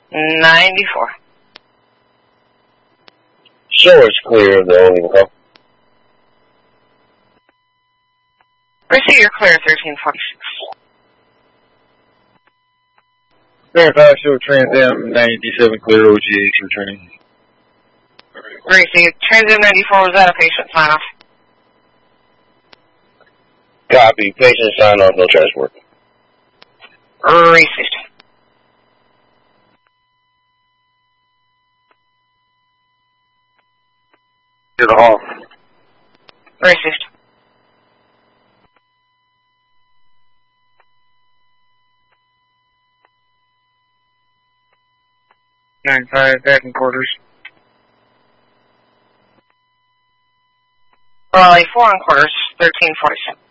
94. Show is clear of the Olean call. Receive your clear 1346. Verify show Trans M 97 clear OGH returning. Receive. Transit 94, was that a patient sign-off? Copy. Patient sign off, no transport. Received. To the hall. Received. Back in quarters. Raleigh 4 on quarters, 1347.